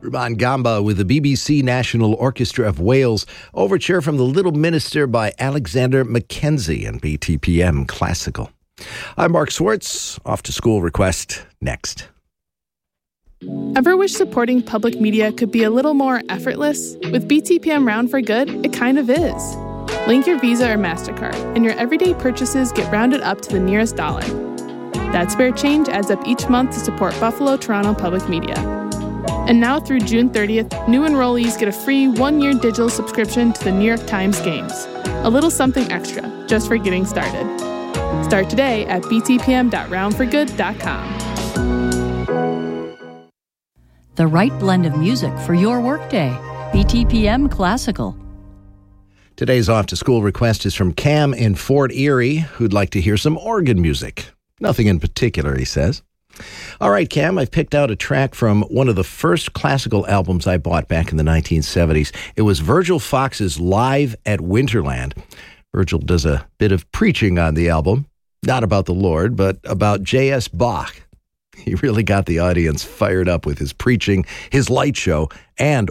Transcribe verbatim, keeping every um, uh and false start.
Ruban Gamba with the B B C National Orchestra of Wales. Overture from The Little Minister by Alexander Mackenzie and B T P M Classical. I'm Mark Swartz. Off to school request next. Ever wish supporting public media could be a little more effortless? With B T P M Round for Good, it kind of is. Link your Visa or MasterCard, and your everyday purchases get rounded up to the nearest dollar. That spare change adds up each month to support Buffalo Toronto Public Media. And now through June thirtieth, new enrollees get a free one-year digital subscription to the New York Times Games. A little something extra, just for getting started. Start today at b t p m dot round for good dot com. The right blend of music for your workday. B T P M Classical. Today's Off to School request is from Cam in Fort Erie, who'd like to hear some organ music. Nothing in particular, he says. All right, Cam, I've picked out a track from one of the first classical albums I bought back in the nineteen seventies. It was Virgil Fox's Live at Winterland. Virgil does a bit of preaching on the album, not about the Lord, but about J S Bach. He really got the audience fired up with his preaching, his light show, and